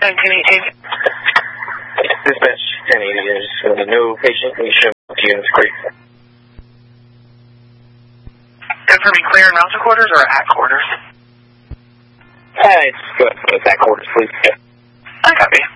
1918. Dispatch 1080, there's no patient in the units creek. Confirming clear in mountain quarters or at quarters? It's good. It's at quarters, please. I copy.